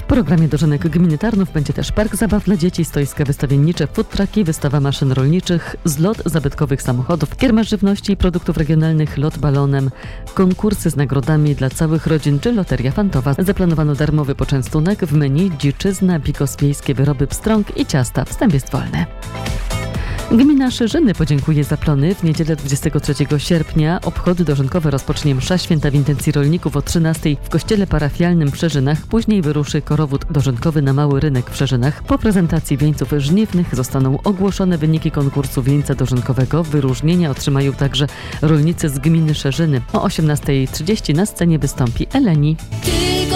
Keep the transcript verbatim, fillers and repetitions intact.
programie Dożynek Gminy Tarnów będzie też park zabaw dla dzieci, stoiska wystawiennicze, food trucki, wystawa maszyn rolniczych, zlot zabytkowych samochodów, kiermasz żywności i produktów regionalnych, lot balonem, konkursy z nagrodami dla całych rodzin czy loteria fantowa. Zaplanowano darmowy poczęstunek w menu dziczyzna, bigos, wiejskie wyroby, pstrąg i ciasta. Wstęp jest wolny. Gmina Szerzyny podziękuje za plony. W niedzielę dwudziestego trzeciego sierpnia obchody dożynkowe rozpocznie msza święta w intencji rolników o trzynastej w kościele parafialnym w Szerzynach. Później wyruszy korowód dożynkowy na Mały Rynek w Szerzynach. Po prezentacji wieńców żniwnych zostaną ogłoszone wyniki konkursu wieńca dożynkowego. Wyróżnienia otrzymają także rolnicy z gminy Szerzyny. O osiemnastej trzydzieści na scenie wystąpi Eleni.